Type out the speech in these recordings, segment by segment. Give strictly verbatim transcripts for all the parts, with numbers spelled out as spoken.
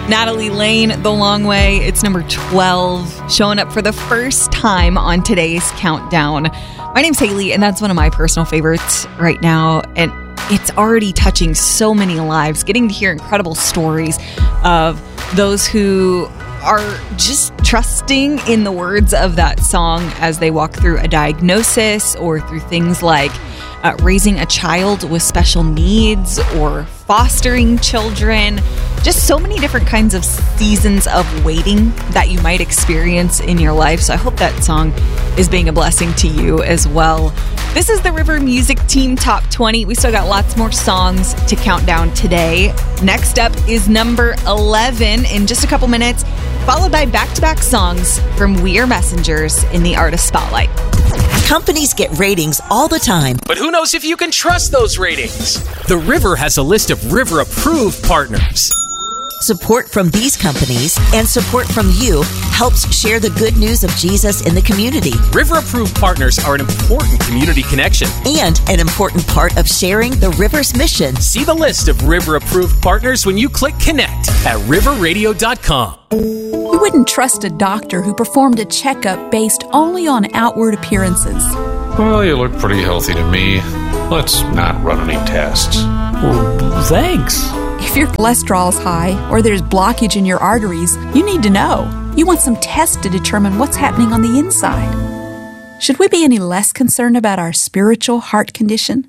Natalie Lane, The Long Way. It's number twelve, showing up for the first time on today's countdown. My name's Haley, and that's one of my personal favorites right now. And it's already touching so many lives, getting to hear incredible stories of those who are just trusting in the words of that song as they walk through a diagnosis or through things like uh, raising a child with special needs or fostering children. Just so many different kinds of seasons of waiting that you might experience in your life. So I hope that song is being a blessing to you as well. This is the River Music Team Top twenty. We still got lots more songs to count down today. Next up is number eleven in just a couple minutes, followed by back-to-back songs from We Are Messengers in the Artist Spotlight. Companies get ratings all the time. But who knows if you can trust those ratings? The River has a list of River-approved partners. Support from these companies and support from you helps share the good news of Jesus in the community. River-approved partners are an important community connection. And an important part of sharing the River's mission. See the list of River-approved partners when you click connect at river radio dot com. You wouldn't trust a doctor who performed a checkup based only on outward appearances. Well, you look pretty healthy to me. Let's not run any tests. Well, thanks. If your cholesterol is high or there's blockage in your arteries, you need to know. You want some tests to determine what's happening on the inside. Should we be any less concerned about our spiritual heart condition?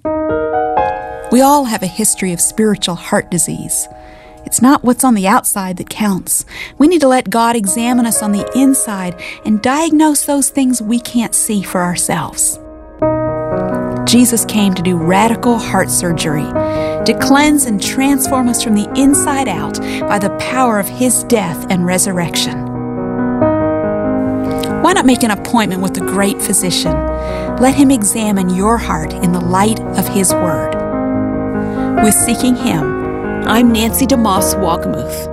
We all have a history of spiritual heart disease. It's not what's on the outside that counts. We need to let God examine us on the inside and diagnose those things we can't see for ourselves. Jesus came to do radical heart surgery, to cleanse and transform us from the inside out by the power of His death and resurrection. Why not make an appointment with the great physician? Let Him examine your heart in the light of His Word. With Seeking Him, I'm Nancy DeMoss Walkamuth.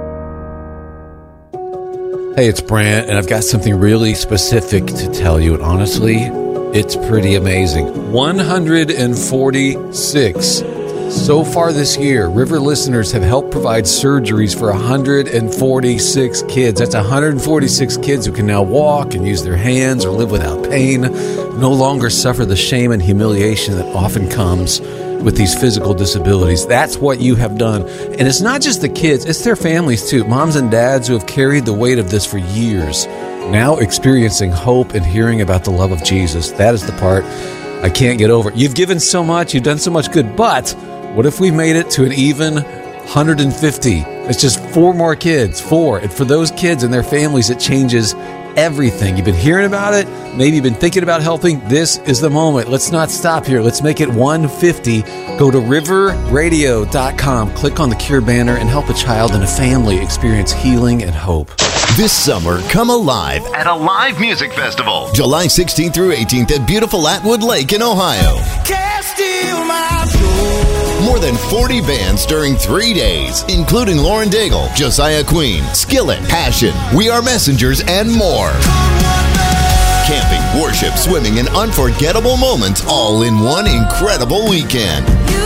Hey, it's Brant, and I've got something really specific to tell you, and honestly, it's pretty amazing. one hundred forty-six. So far this year, River listeners have helped provide surgeries for one hundred forty-six kids. That's one hundred forty-six kids who can now walk and use their hands or live without pain, no longer suffer the shame and humiliation that often comes with these physical disabilities. That's what you have done. And it's not just the kids, it's their families too. Moms and dads who have carried the weight of this for years, now experiencing hope and hearing about the love of Jesus. That is the part I can't get over. You've given so much, you've done so much good, but what if we made it to an even one hundred fifty? It's just four more kids, four. And for those kids and their families, it changes everything. You've been hearing about it. Maybe you've been thinking about helping. This is the moment. Let's not stop here. Let's make it one hundred fifty. Go to river radio dot com, click on the Cure banner, and help a child and a family experience healing and hope. This summer, come alive at Alive Music Festival, July sixteenth through eighteenth at beautiful Atwood Lake in Ohio. Can't steal my joy. More than forty bands during three days, including Lauren Daigle, Josiah Queen, Skillet, Passion, We Are Messengers, and more. Camping, worship, swimming, and unforgettable moments all in one incredible weekend.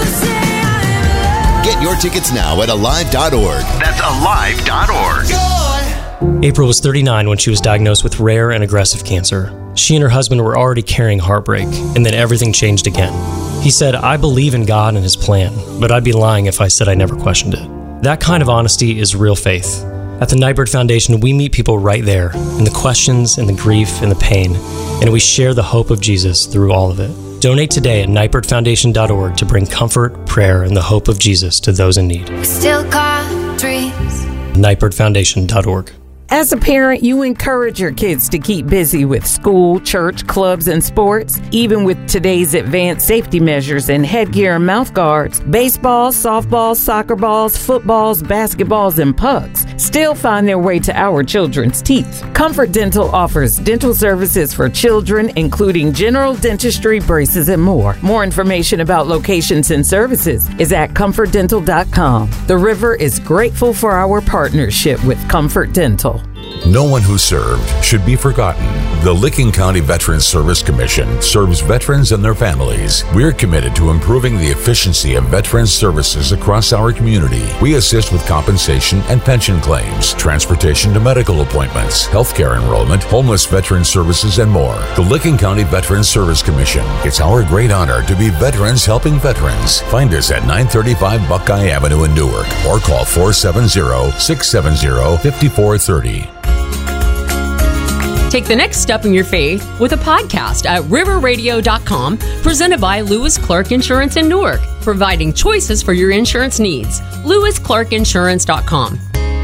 Get your tickets now at alive dot org. That's alive dot org. April was thirty-nine when she was diagnosed with rare and aggressive cancer. She and her husband were already carrying heartbreak, and then everything changed again. He said, "I believe in God and His plan, but I'd be lying if I said I never questioned it." That kind of honesty is real faith. At the Nightbird Foundation, we meet people right there, in the questions, and the grief, and the pain, and we share the hope of Jesus through all of it. Donate today at nightbird foundation dot org to bring comfort, prayer, and the hope of Jesus to those in need. Still got dreams. nightbird foundation dot org. As a parent, you encourage your kids to keep busy with school, church, clubs, and sports. Even with today's advanced safety measures and headgear and mouth guards, baseballs, softballs, soccer balls, footballs, basketballs, and pucks still find their way to our children's teeth. Comfort Dental offers dental services for children, including general dentistry, braces, and more. More information about locations and services is at comfort dental dot com. The River is grateful for our partnership with Comfort Dental. No one who served should be forgotten. The Licking County Veterans Service Commission serves veterans and their families. We're committed to improving the efficiency of veterans services across our community. We assist with compensation and pension claims, transportation to medical appointments, healthcare enrollment, homeless veteran services, and more. The Licking County Veterans Service Commission. It's our great honor to be veterans helping veterans. Find us at nine thirty-five Buckeye Avenue in Newark or call four seven zero, six seven zero, five four three zero. Take the next step in your faith with a podcast at river radio dot com, presented by Lewis Clark Insurance in Newark, providing choices for your insurance needs. lewis clark insurance dot com.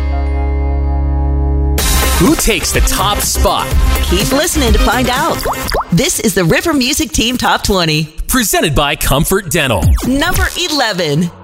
Who takes the top spot? Keep listening to find out. This is the River Music Team Top twenty. Presented by Comfort Dental. Number eleven.